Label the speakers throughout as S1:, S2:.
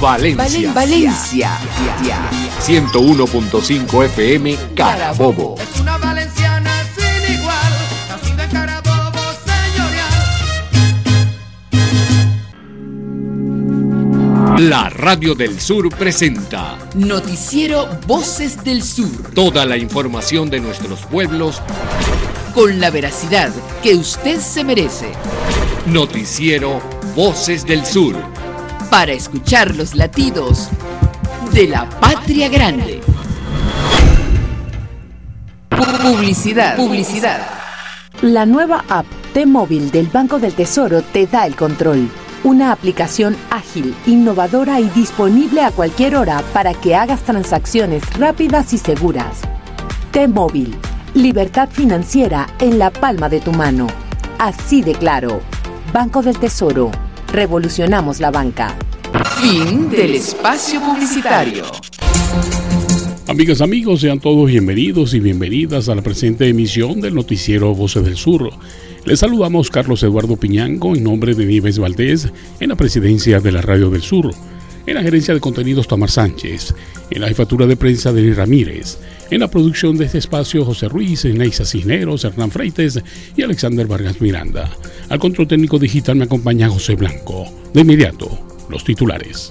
S1: Valencia.
S2: Valencia.
S1: 101.5 FM Carabobo.
S3: Es una valenciana sin igual, nacido en Carabobo, señorial.
S1: La Radio del Sur presenta
S2: Noticiero Voces del Sur.
S1: toda la información de nuestros pueblos.
S2: Con la veracidad que usted se merece.
S1: Noticiero Voces del Sur.
S2: Para escuchar los latidos de la patria grande. Publicidad.
S4: La nueva app T-Móvil del Banco del Tesoro te da el control. Una aplicación ágil, innovadora y disponible a cualquier hora para que hagas transacciones rápidas y seguras. T-Móvil, libertad financiera en la palma de tu mano. Así de claro. Banco del Tesoro. Revolucionamos la banca.
S2: Fin del espacio publicitario.
S5: Amigas, amigos, sean todos bienvenidos y bienvenidas a la presente emisión del Noticiero Voces del Sur. Les saludamos Carlos Eduardo Piñango en nombre de Nieves Valdés en la presidencia de la Radio del Sur, en la gerencia de contenidos Tamar Sánchez, en la jefatura de prensa Denis Ramírez, en la producción de este espacio José Ruiz, Neisa Cisneros, Hernán Freites y Alexander Vargas Miranda. Al control técnico digital me acompaña José Blanco. De inmediato, los titulares.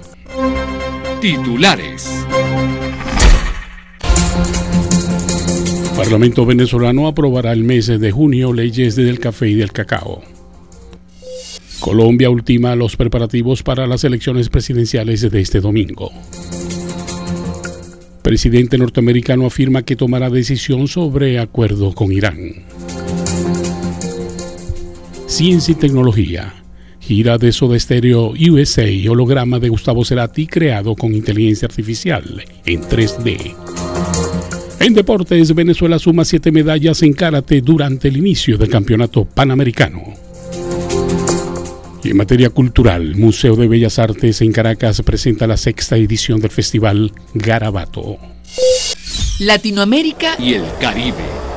S5: Parlamento venezolano aprobará el mes de junio leyes del café y del cacao. Colombia ultima los preparativos para las elecciones presidenciales de este domingo. Presidente norteamericano afirma que tomará decisión sobre acuerdo con Irán. Ciencia y tecnología. Gira de Soda Stereo USA, holograma de Gustavo Cerati creado con inteligencia artificial en 3D. En deportes, Venezuela suma 7 medallas en karate durante el inicio del campeonato panamericano. Y en materia cultural, Museo de Bellas Artes en Caracas presenta la 6ª edición del Festival Garabato.
S2: Latinoamérica
S1: Y el Caribe.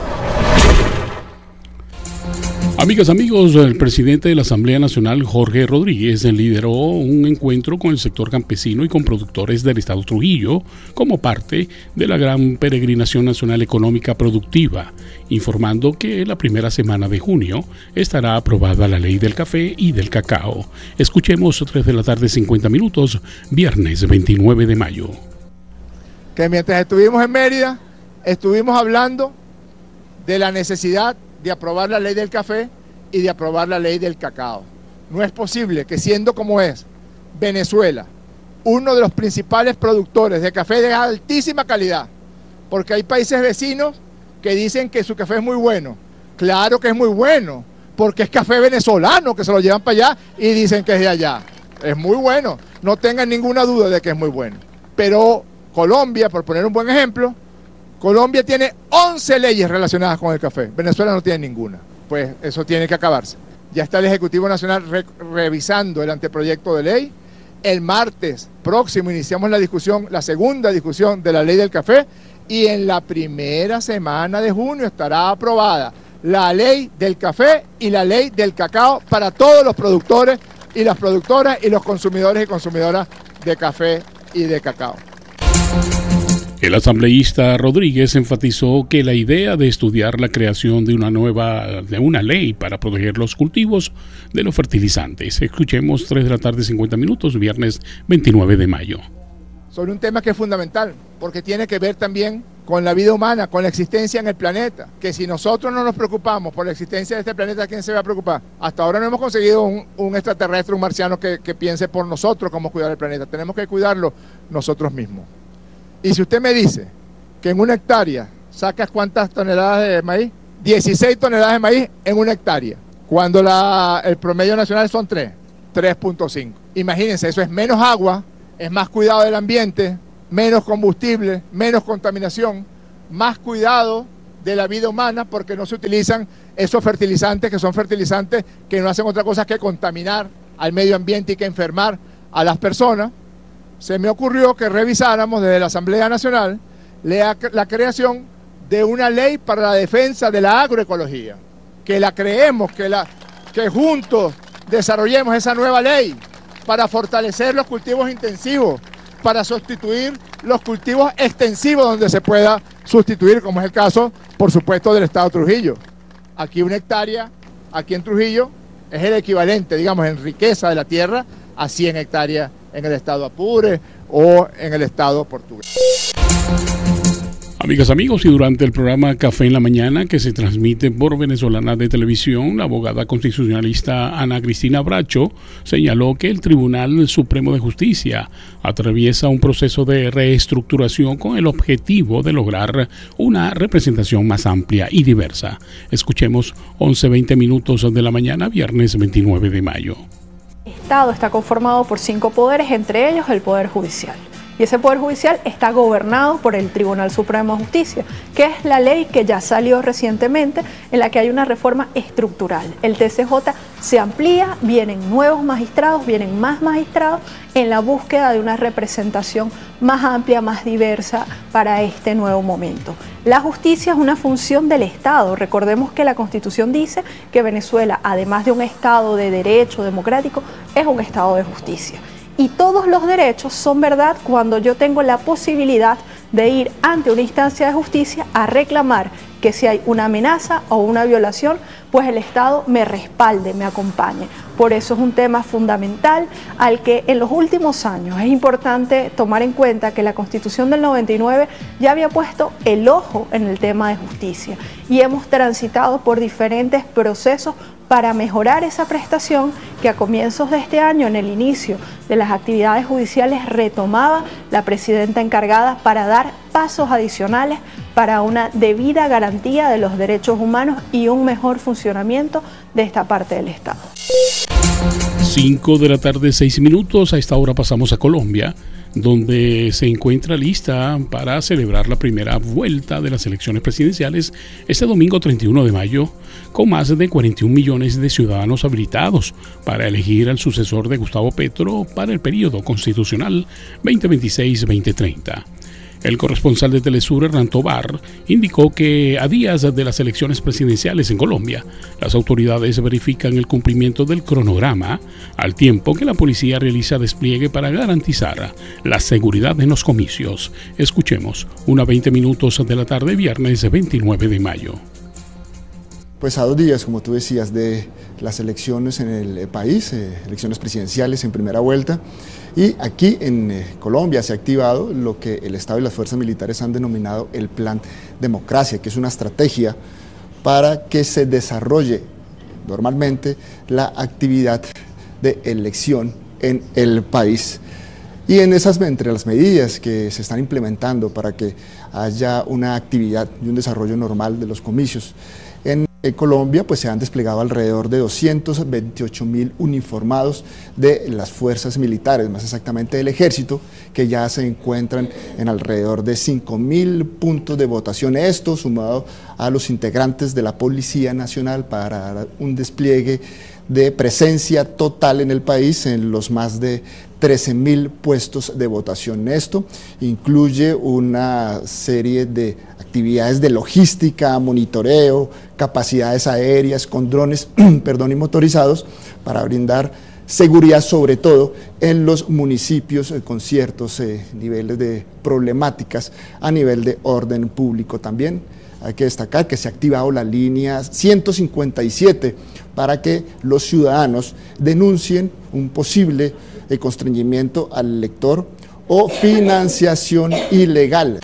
S5: Amigas, amigos, el presidente de la Asamblea Nacional, Jorge Rodríguez, lideró un encuentro con el sector campesino y con productores del estado Trujillo como parte de la gran peregrinación nacional económica productiva, informando que la primera semana de junio estará aprobada la ley del café y del cacao. Escuchemos 3 de la tarde, 50 minutos, viernes 29 de mayo.
S6: Que mientras estuvimos en Mérida, estuvimos hablando de la necesidad de aprobar la ley del café y de aprobar la ley del cacao. No es posible que, siendo como es Venezuela, uno de los principales productores de café de altísima calidad, porque hay países vecinos que dicen que su café es muy bueno. Claro que es muy bueno, porque es café venezolano que se lo llevan para allá y dicen que es de allá. Es muy bueno, no tengan ninguna duda de que es muy bueno. Pero Colombia, por poner un buen ejemplo, Colombia tiene 11 leyes relacionadas con el café. Venezuela no tiene ninguna. Pues eso tiene que acabarse. Ya está el Ejecutivo Nacional revisando el anteproyecto de ley. El martes próximo iniciamos la segunda discusión de la ley del café y en la primera semana de junio estará aprobada la ley del café y la ley del cacao para todos los productores y las productoras y los consumidores y consumidoras de café y de cacao.
S5: El asambleísta Rodríguez enfatizó que la idea de estudiar la creación de una ley para proteger los cultivos de los fertilizantes. Escuchemos 3 de la tarde, 50 minutos, viernes 29 de mayo.
S6: Sobre un tema que es fundamental, porque tiene que ver también con la vida humana, con la existencia en el planeta. Que si nosotros no nos preocupamos por la existencia de este planeta, ¿quién se va a preocupar? Hasta ahora no hemos conseguido un extraterrestre, un marciano que piense por nosotros cómo cuidar el planeta. Tenemos que cuidarlo nosotros mismos. Y si usted me dice que en una hectárea sacas ¿cuántas toneladas de maíz? 16 toneladas de maíz en una hectárea, cuando el promedio nacional son 3.5. Imagínense, eso es menos agua, es más cuidado del ambiente, menos combustible, menos contaminación, más cuidado de la vida humana, porque no se utilizan esos fertilizantes que son fertilizantes que no hacen otra cosa que contaminar al medio ambiente y que enfermar a las personas. Se me ocurrió que revisáramos desde la Asamblea Nacional la creación de una ley para la defensa de la agroecología, que la creemos, que juntos desarrollemos esa nueva ley para fortalecer los cultivos intensivos, para sustituir los cultivos extensivos donde se pueda sustituir, como es el caso, por supuesto, del estado de Trujillo. Aquí una hectárea, aquí en Trujillo, es el equivalente, digamos, en riqueza de la tierra a 100 hectáreas en el estado Apure o en el estado Portugués.
S5: Amigas, amigos, y durante el programa Café en la Mañana, que se transmite por Venezolana de Televisión, la abogada constitucionalista Ana Cristina Bracho señaló que el Tribunal Supremo de Justicia atraviesa un proceso de reestructuración con el objetivo de lograr una representación más amplia y diversa. Escuchemos 11:20 minutos de la mañana, viernes 29 de mayo.
S7: El Estado está conformado por 5 poderes, entre ellos el Poder Judicial. Y ese Poder Judicial está gobernado por el Tribunal Supremo de Justicia, que es la ley que ya salió recientemente, en la que hay una reforma estructural. El TCJ se amplía, vienen nuevos magistrados, vienen más magistrados, en la búsqueda de una representación más amplia, más diversa para este nuevo momento. La justicia es una función del Estado. Recordemos que la Constitución dice que Venezuela, además de un Estado de derecho democrático, es un Estado de justicia. Y todos los derechos son verdad cuando yo tengo la posibilidad de ir ante una instancia de justicia a reclamar que si hay una amenaza o una violación, pues el Estado me respalde, me acompañe. Por eso es un tema fundamental al que en los últimos años es importante tomar en cuenta que la Constitución del 99 ya había puesto el ojo en el tema de justicia y hemos transitado por diferentes procesos para mejorar esa prestación que a comienzos de este año, en el inicio de las actividades judiciales, retomaba la presidenta encargada para dar pasos adicionales para una debida garantía de los derechos humanos y un mejor funcionamiento de esta parte del Estado.
S5: 5 de la tarde, 6 minutos. A esta hora pasamos a Colombia, donde se encuentra lista para celebrar la primera vuelta de las elecciones presidenciales este domingo 31 de mayo, con más de 41 millones de ciudadanos habilitados para elegir al sucesor de Gustavo Petro para el periodo constitucional 2026-2030. El corresponsal de Telesur, Hernán Tobar, indicó que a días de las elecciones presidenciales en Colombia, las autoridades verifican el cumplimiento del cronograma, al tiempo que la policía realiza despliegue para garantizar la seguridad en los comicios. Escuchemos, 1:20 minutos de la tarde, viernes 29 de mayo.
S8: Pues a 2 días, como tú decías, de las elecciones en el país, elecciones presidenciales en primera vuelta, y aquí en Colombia se ha activado lo que el Estado y las fuerzas militares han denominado el Plan Democracia, que es una estrategia para que se desarrolle normalmente la actividad de elección en el país. Y entre las medidas que se están implementando para que haya una actividad y un desarrollo normal de los comicios en Colombia, pues se han desplegado alrededor de 228.000 uniformados de las fuerzas militares, más exactamente del ejército, que ya se encuentran en alrededor de 5.000 puntos de votación. Esto sumado a los integrantes de la Policía Nacional para un despliegue de presencia total en el país en los más de 13.000 puestos de votación. Esto incluye una serie de actividades de logística, monitoreo, capacidades aéreas con drones y motorizados para brindar seguridad, sobre todo en los municipios con ciertos niveles de problemáticas a nivel de orden público. También hay que destacar que se ha activado la línea 157 para que los ciudadanos denuncien un posible constreñimiento al elector o financiación ilegal.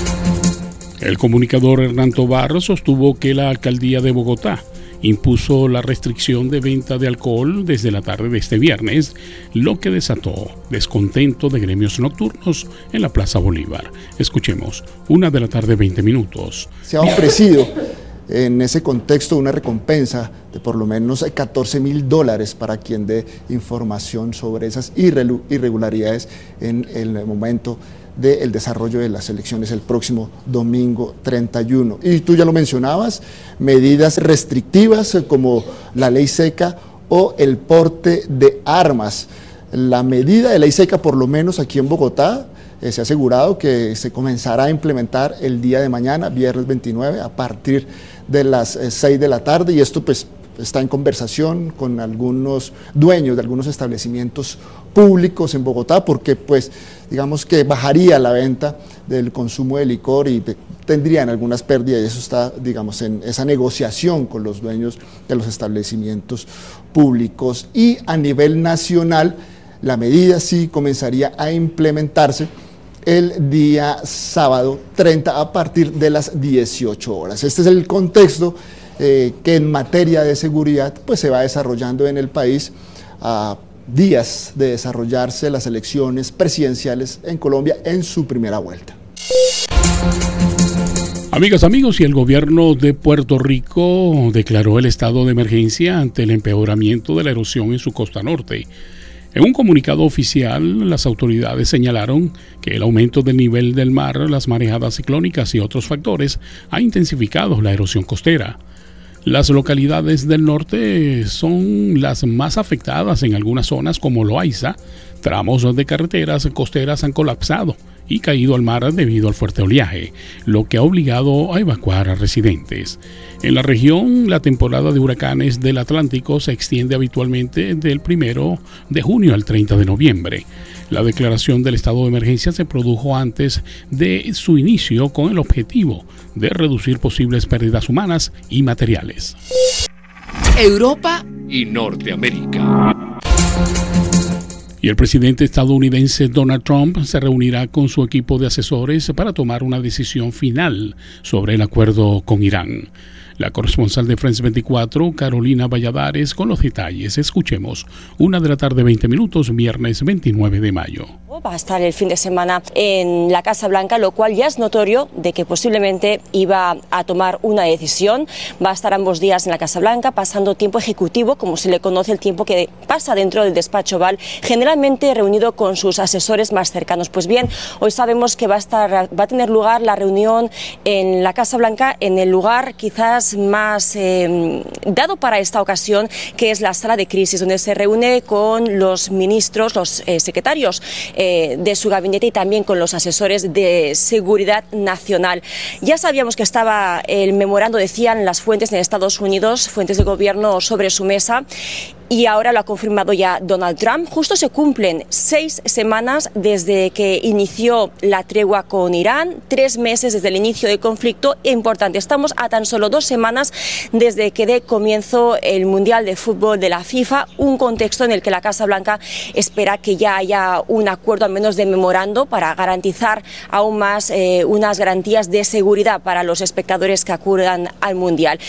S5: El comunicador Hernán Tobar sostuvo que la alcaldía de Bogotá impuso la restricción de venta de alcohol desde la tarde de este viernes, lo que desató descontento de gremios nocturnos en la Plaza Bolívar. Escuchemos, 1:20 p.m.
S8: Se ha ofrecido en ese contexto una recompensa de por lo menos $14.000 para quien dé información sobre esas irregularidades en el momento del desarrollo de las elecciones el próximo domingo 31. Y tú ya lo mencionabas, medidas restrictivas como la ley seca o el porte de armas. La medida de ley seca, por lo menos aquí en Bogotá, se ha asegurado que se comenzará a implementar el día de mañana, viernes 29, a partir de las 6 de la tarde, y esto pues está en conversación con algunos dueños de algunos establecimientos públicos en Bogotá, porque pues digamos que bajaría la venta del consumo de licor y tendrían algunas pérdidas, y eso está, digamos, en esa negociación con los dueños de los establecimientos públicos. Y a nivel nacional, la medida sí comenzaría a implementarse el día sábado 30 a partir de las 18 horas. Este es el contexto que en materia de seguridad pues se va desarrollando en el país a días de desarrollarse las elecciones presidenciales en Colombia en su primera vuelta.
S5: Amigas, amigos, y el gobierno de Puerto Rico declaró el estado de emergencia ante el empeoramiento de la erosión en su costa norte. En un comunicado oficial, las autoridades señalaron que el aumento del nivel del mar, las marejadas ciclónicas y otros factores ha intensificado la erosión costera. Las localidades del norte son las más afectadas en algunas zonas como Loaiza. Tramos de carreteras costeras han colapsado y caído al mar debido al fuerte oleaje, lo que ha obligado a evacuar a residentes. En la región, la temporada de huracanes del Atlántico se extiende habitualmente del 1 de junio al 30 de noviembre. La declaración del estado de emergencia se produjo antes de su inicio con el objetivo de reducir posibles pérdidas humanas y materiales.
S1: Europa y Norteamérica.
S5: Y el presidente estadounidense Donald Trump se reunirá con su equipo de asesores para tomar una decisión final sobre el acuerdo con Irán. La corresponsal de France 24, Carolina Valladares, con los detalles. Escuchemos. 1:20 p.m, viernes 29 de mayo.
S9: Va a estar el fin de semana en la Casa Blanca, lo cual ya es notorio de que posiblemente iba a tomar una decisión. Va a estar ambos días en la Casa Blanca, pasando tiempo ejecutivo, como se le conoce el tiempo que pasa dentro del despacho Oval, generalmente reunido con sus asesores más cercanos. Pues bien, hoy sabemos que va a tener lugar la reunión en la Casa Blanca, en el lugar quizás más dado para esta ocasión, que es la sala de crisis, donde se reúne con los ministros, los secretarios de su gabinete y también con los asesores de seguridad nacional. Ya sabíamos que estaba el memorando, decían las fuentes en Estados Unidos, fuentes de gobierno, sobre su mesa. Y ahora lo ha confirmado ya Donald Trump. Justo se cumplen 6 semanas desde que inició la tregua con Irán, 3 meses desde el inicio del conflicto. Importante, estamos a tan solo 2 semanas desde que dé comienzo el Mundial de Fútbol de la FIFA, un contexto en el que la Casa Blanca espera que ya haya un acuerdo, al menos de memorando, para garantizar aún más unas garantías de seguridad para los espectadores que acudan al Mundial.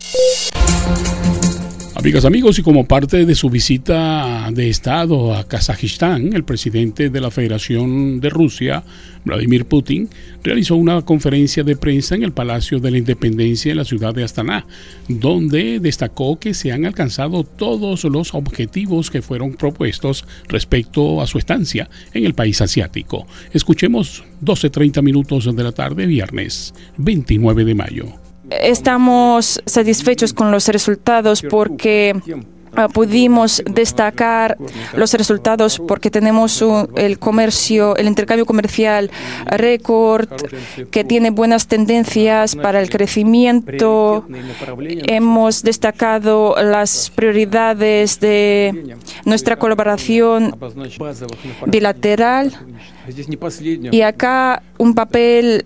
S5: Amigas, amigos, y como parte de su visita de Estado a Kazajistán, el presidente de la Federación de Rusia, Vladimir Putin, realizó una conferencia de prensa en el Palacio de la Independencia en la ciudad de Astana, donde destacó que se han alcanzado todos los objetivos que fueron propuestos respecto a su estancia en el país asiático. Escuchemos 12:30 p.m, de la tarde, viernes 29 de mayo.
S10: Estamos satisfechos con los resultados porque pudimos destacar los resultados porque tenemos el intercambio comercial récord, que tiene buenas tendencias para el crecimiento. Hemos destacado las prioridades de nuestra colaboración bilateral. Y acá un papel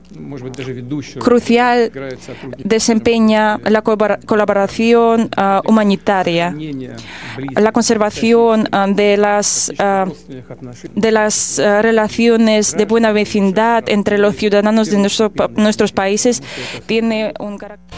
S10: crucial desempeña la colaboración humanitaria, la conservación de las relaciones de buena vecindad entre los ciudadanos de nuestros países tiene un carácter.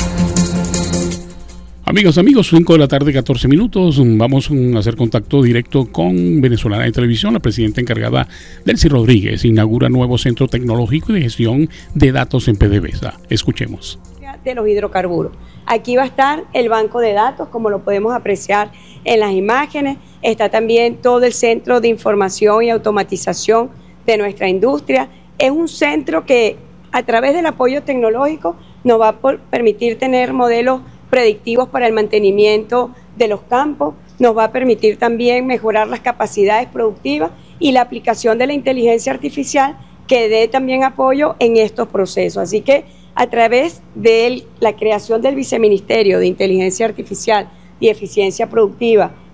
S5: Amigos, 5 de la tarde, 14 minutos. Vamos a hacer contacto directo con Venezolana de Televisión. La presidenta encargada, Delcy Rodríguez, inaugura nuevo centro tecnológico y de gestión de datos en PDVSA. Escuchemos.
S11: De los hidrocarburos. Aquí va a estar el banco de datos, como lo podemos apreciar en las imágenes. Está también todo el centro de información y automatización de nuestra industria. Es un centro que, a través del apoyo tecnológico, nos va a permitir tener modelos predictivos para el mantenimiento de los campos, nos va a permitir también mejorar las capacidades productivas y la aplicación de la inteligencia artificial que dé también apoyo en estos procesos. Así que a través de la creación del Viceministerio de Inteligencia Artificial y Eficiencia Productiva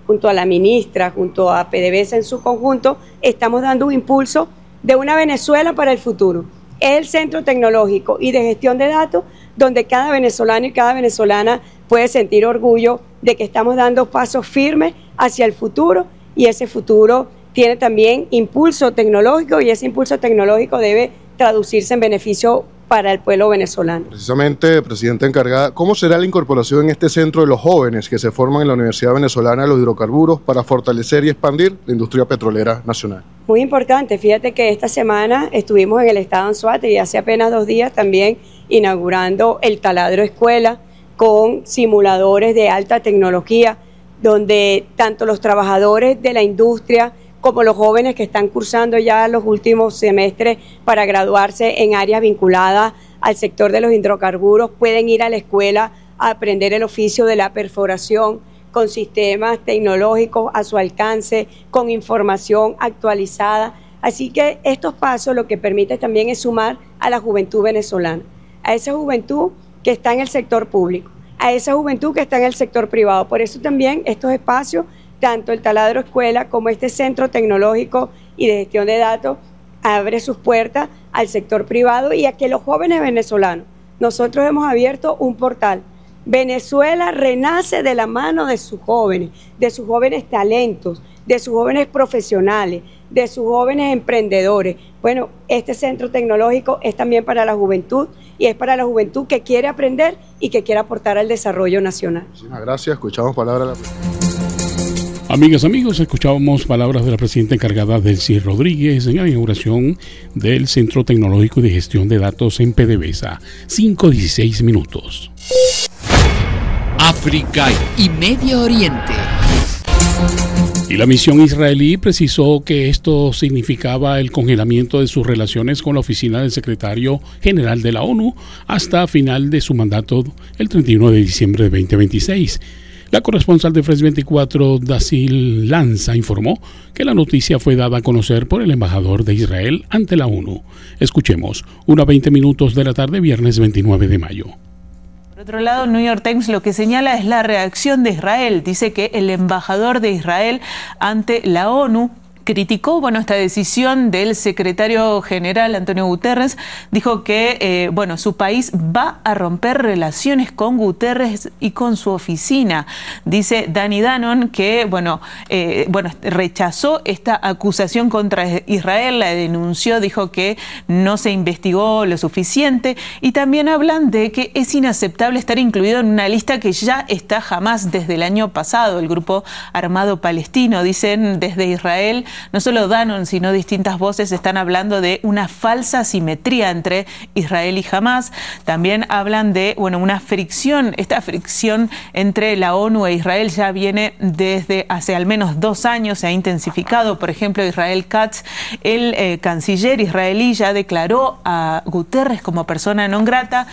S11: junto a la ministra, junto a PDVSA en su conjunto, estamos dando un impulso de una Venezuela para el futuro. Es el centro tecnológico y de gestión de datos donde cada venezolano y cada venezolana puede sentir orgullo de que estamos dando pasos firmes hacia el futuro, y ese futuro tiene también impulso tecnológico, y ese impulso tecnológico debe traducirse en beneficio para el pueblo venezolano.
S12: Precisamente, presidenta encargada, ¿cómo será la incorporación en este centro de los jóvenes que se forman en la Universidad Venezolana de los Hidrocarburos para fortalecer y expandir la industria petrolera nacional?
S11: Muy importante, fíjate que esta semana estuvimos en el estado Anzoátegui y hace apenas 2 días también inaugurando el Taladro Escuela con simuladores de alta tecnología, donde tanto los trabajadores de la industria como los jóvenes que están cursando ya los últimos semestres para graduarse en áreas vinculadas al sector de los hidrocarburos pueden ir a la escuela a aprender el oficio de la perforación con sistemas tecnológicos a su alcance, con información actualizada. Así que estos pasos lo que permiten también es sumar a la juventud venezolana, a esa juventud que está en el sector público, a esa juventud que está en el sector privado. Por eso también estos espacios, tanto el Taladro Escuela como este centro tecnológico y de gestión de datos, abre sus puertas al sector privado y a que los jóvenes venezolanos, nosotros hemos abierto un portal. Venezuela renace de la mano de sus jóvenes talentos, de sus jóvenes profesionales, de sus jóvenes emprendedores. Bueno, este centro tecnológico es también para la juventud, y es para la juventud que quiere aprender y que quiere aportar al desarrollo nacional.
S12: Muchísimas gracias, escuchamos palabras de la presidenta.
S5: Amigas, amigos, escuchábamos palabras de la presidenta encargada Delcy Rodríguez en la inauguración del Centro Tecnológico de Gestión de Datos en PDVSA. 5:16 minutos.
S1: África y Medio Oriente.
S5: Y la misión israelí precisó que esto significaba el congelamiento de sus relaciones con la oficina del secretario general de la ONU hasta final de su mandato el 31 de diciembre de 2026. La corresponsal de Fresh 24, Dacil Lanza, informó que la noticia fue dada a conocer por el embajador de Israel ante la ONU. Escuchemos, 1:20 minutos de la tarde, viernes 29 de mayo.
S13: Por otro lado, el New York Times lo que señala es la reacción de Israel. Dice que el embajador de Israel ante la ONU criticó esta decisión del secretario general Antonio Guterres. Dijo que su país va a romper relaciones con Guterres y con su oficina. Dice Danny Danon que rechazó esta acusación contra Israel, la denunció, dijo que no se investigó lo suficiente, y también hablan de que es inaceptable estar incluido en una lista que ya está Hamás desde el año pasado, el grupo armado palestino. Dicen desde Israel, no solo Danon, sino distintas voces están hablando de una falsa simetría entre Israel y Hamás. También hablan de una fricción. Esta fricción entre la ONU e Israel ya viene desde hace al menos 2 años, se ha intensificado. Por ejemplo, Israel Katz, el canciller israelí, ya declaró a Guterres como persona non grata.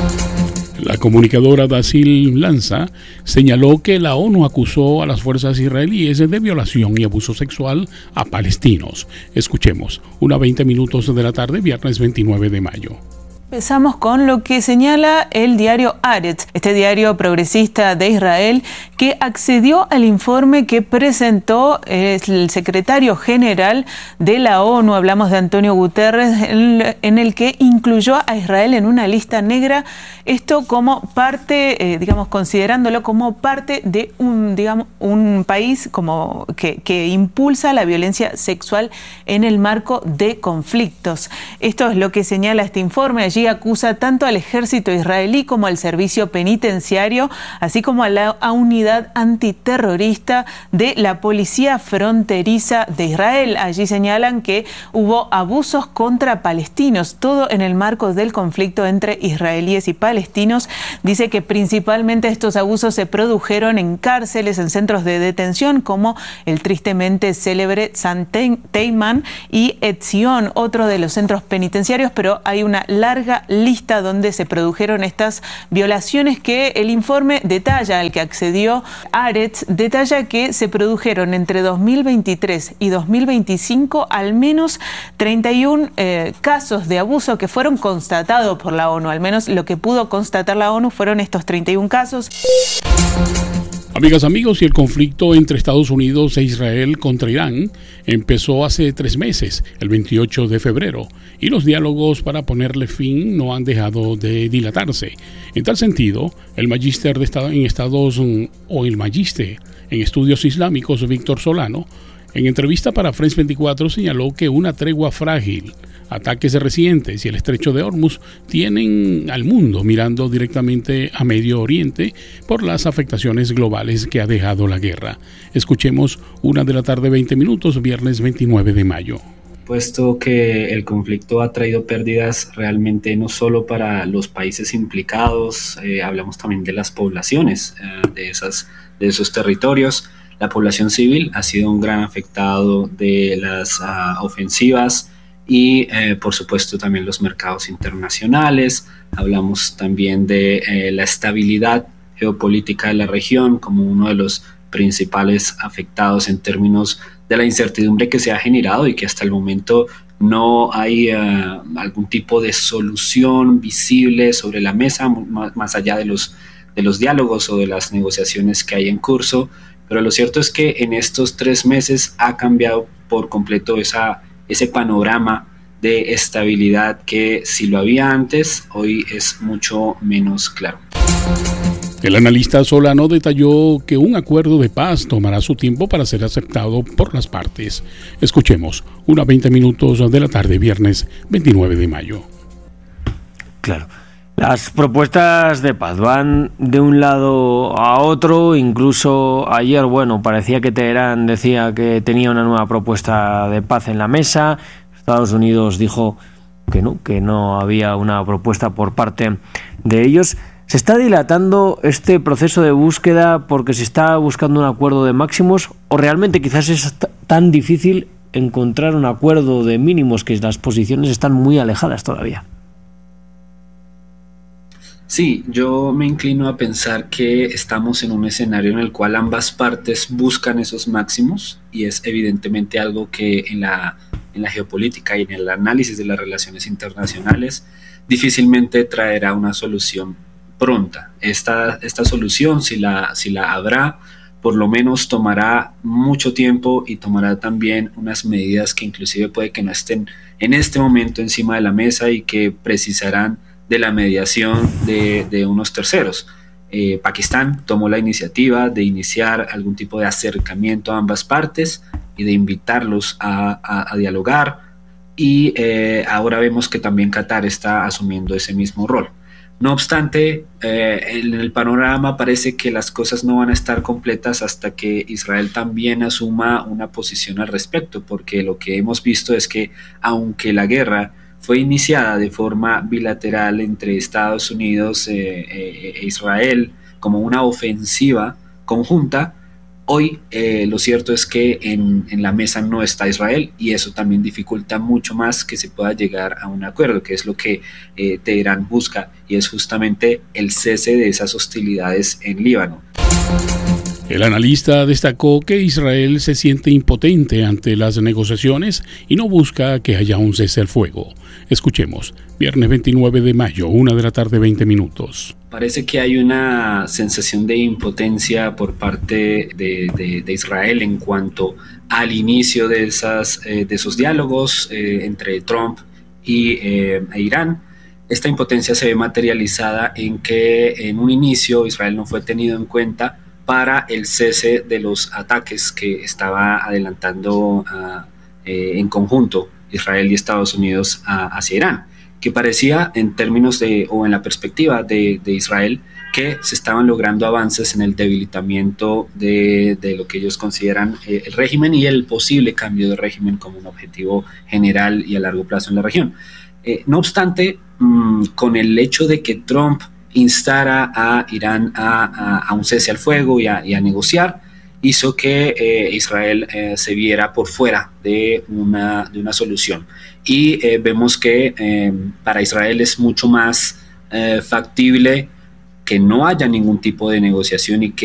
S5: La comunicadora Dacil Lanza señaló que la ONU acusó a las fuerzas israelíes de violación y abuso sexual a palestinos. Escuchemos, 1:20 minutos de la tarde, viernes 29 de mayo.
S13: Empezamos con lo que señala el diario Haaretz, este diario progresista de Israel, que accedió al informe que presentó el secretario general de la ONU, hablamos de Antonio Guterres, en el que incluyó a Israel en una lista negra, esto como parte, considerándolo como parte de un país como que impulsa la violencia sexual en el marco de conflictos. Esto es lo que señala este informe. Allí acusa tanto al ejército israelí como al servicio penitenciario, así como a la unidad antiterrorista de la policía fronteriza de Israel. Allí señalan que hubo abusos contra palestinos, todo en el marco del conflicto entre israelíes y palestinos. Dice que principalmente estos abusos se produjeron en cárceles, en centros de detención, como el tristemente célebre San Teiman y Etzion, otro de los centros penitenciarios, pero hay una larga lista donde se produjeron estas violaciones que el informe detalla, al que accedió Haaretz, detalla que se produjeron entre 2023 y 2025 al menos 31 casos de abuso que fueron constatados por la ONU. Al menos lo que pudo constatar la ONU fueron estos 31 casos.
S5: Amigas, amigos, y el conflicto entre Estados Unidos e Israel contra Irán empezó hace 3 meses, el 28 de febrero, y los diálogos para ponerle fin no han dejado de dilatarse. En tal sentido, el magíster en estudios islámicos, Víctor Solano, en entrevista para France 24 señaló que una tregua frágil, ataques recientes y el estrecho de Hormuz tienen al mundo mirando directamente a Medio Oriente por las afectaciones globales que ha dejado la guerra. Escuchemos 1:20 p.m, viernes 29 de mayo.
S14: Puesto que el conflicto ha traído pérdidas realmente no solo para los países implicados, hablamos también de las poblaciones de esos territorios. La población civil ha sido un gran afectado de las ofensivas y por supuesto también los mercados internacionales. Hablamos también de la estabilidad geopolítica de la región como uno de los principales afectados en términos de la incertidumbre que se ha generado y que hasta el momento no hay algún tipo de solución visible sobre la mesa, más allá de los diálogos o de las negociaciones que hay en curso. Pero lo cierto es que en estos 3 meses ha cambiado por completo ese panorama de estabilidad que si lo había antes, hoy es mucho menos claro.
S5: El analista Solano detalló que un acuerdo de paz tomará su tiempo para ser aceptado por las partes. Escuchemos 1:20 p.m, viernes 29 de mayo.
S15: Claro. Las propuestas de paz van de un lado a otro, incluso ayer, parecía que Teherán decía que tenía una nueva propuesta de paz en la mesa. Estados Unidos dijo que no había una propuesta por parte de ellos. ¿Se está dilatando este proceso de búsqueda porque se está buscando un acuerdo de máximos o realmente quizás es tan difícil encontrar un acuerdo de mínimos que las posiciones están muy alejadas todavía?
S14: Sí, yo me inclino a pensar que estamos en un escenario en el cual ambas partes buscan esos máximos y es evidentemente algo que en la geopolítica y en el análisis de las relaciones internacionales difícilmente traerá una solución pronta. Esta solución, si la habrá, por lo menos tomará mucho tiempo y tomará también unas medidas que inclusive puede que no estén en este momento encima de la mesa y que precisarán de la mediación de unos terceros. Pakistán tomó la iniciativa de iniciar algún tipo de acercamiento a ambas partes y de invitarlos a dialogar y ahora vemos que también Qatar está asumiendo ese mismo rol. No obstante, en el panorama parece que las cosas no van a estar completas hasta que Israel también asuma una posición al respecto, porque lo que hemos visto es que aunque la guerra fue iniciada de forma bilateral entre Estados Unidos e Israel como una ofensiva conjunta, hoy lo cierto es que en la mesa no está Israel y eso también dificulta mucho más que se pueda llegar a un acuerdo, que es lo que Teherán busca y es justamente el cese de esas hostilidades en Líbano.
S5: El analista destacó que Israel se siente impotente ante las negociaciones y no busca que haya un cese al fuego. Escuchemos, viernes 29 de mayo, 1:20 p.m.
S14: Parece que hay una sensación de impotencia por parte de Israel en cuanto al inicio de esos diálogos entre Trump e Irán. Esta impotencia se ve materializada en que en un inicio Israel no fue tenido en cuenta para el cese de los ataques que estaba adelantando en conjunto Israel y Estados Unidos hacia Irán, que parecía en términos o en la perspectiva de Israel que se estaban logrando avances en el debilitamiento de lo que ellos consideran el régimen y el posible cambio de régimen como un objetivo general y a largo plazo en la región. No obstante, con el hecho de que Trump instara a Irán a un cese al fuego y a negociar, hizo que Israel se viera por fuera de una solución. Y vemos que para Israel es mucho más factible que no haya ningún tipo de negociación y que